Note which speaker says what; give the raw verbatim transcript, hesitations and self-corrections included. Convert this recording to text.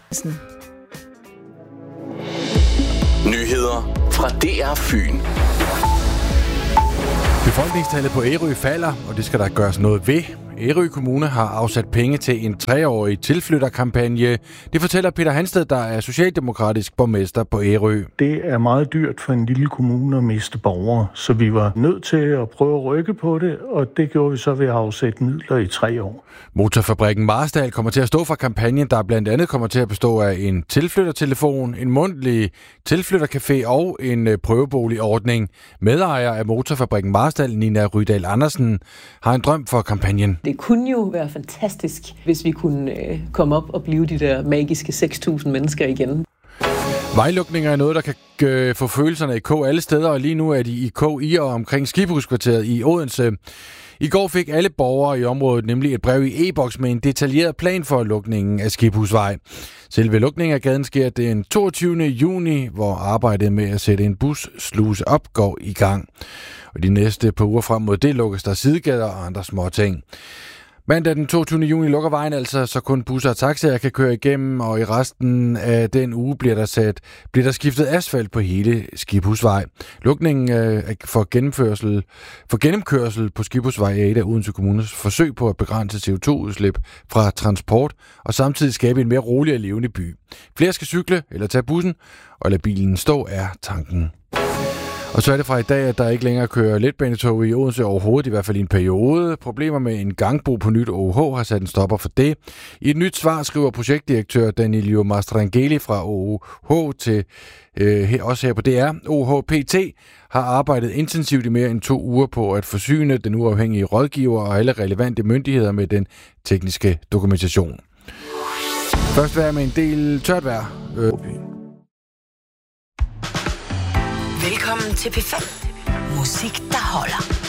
Speaker 1: Nyheder fra D R Fyn.
Speaker 2: Befolkningstallet på Ærø falder, og det skal der gøres noget ved. Ærø Kommune har afsat penge til en treårig tilflytterkampagne. Det fortæller Peter Hansted, der er socialdemokratisk borgmester på Ærø.
Speaker 3: Det er meget dyrt for en lille kommune at miste borgere, så vi var nødt til at prøve at rykke på det, og det gjorde vi så ved at afsætte midler i tre år.
Speaker 2: Motorfabrikken Marstal kommer til at stå for kampagnen, der blandt andet kommer til at bestå af en tilflyttertelefon, en mundtlig tilflyttercafé og en prøveboligordning. Medejer af Motorfabrikken Marstal, Nina Rydal Andersen, har en drøm for kampagnen.
Speaker 4: Det kunne jo være fantastisk, hvis vi kunne øh, komme op og blive de der magiske seks tusind mennesker igen.
Speaker 2: Vejlukninger er noget, der kan øh, få følelserne i kog alle steder, og lige nu er de i kog i og omkring Skibhuskvarteret i Odense. I går fik alle borgere i området nemlig et brev i e-boks med en detaljeret plan for lukningen af Skibhusvej. Selve lukningen af gaden sker den toogtyvende juni, hvor arbejdet med at sætte en bussluse op går i gang. Og de næste par uger frem mod det lukkes der sidegader og andre småting. Mandag den toogtyvende juni lukker vejen altså, så kun busser og taxaer kan køre igennem, og i resten af den uge bliver der, sat, bliver der skiftet asfalt på hele Skibhusvej. Lukningen øh, for, gennemførsel, for gennemkørsel på Skibhusvej er et af Odense Kommunes forsøg på at begrænse C O to udslip fra transport, og samtidig skabe en mere rolig og levende by. Flere skal cykle eller tage bussen, og lade bilen stå er tanken. Og så er det fra i dag, at der ikke længere kører letbanetog i Odense overhovedet, i hvert fald i en periode. Problemer med en gangbro på nyt O H har sat en stopper for det. I et nyt svar skriver projektdirektør Danilo Mastrangeli fra O H til øh, også her på D R. O H P T har arbejdet intensivt i mere end to uger på at forsyne den uafhængige rådgiver og alle relevante myndigheder med den tekniske dokumentation. Først vejr med en del tørt vejr. Øh.
Speaker 5: Velkommen til P fem. Musik, der holder.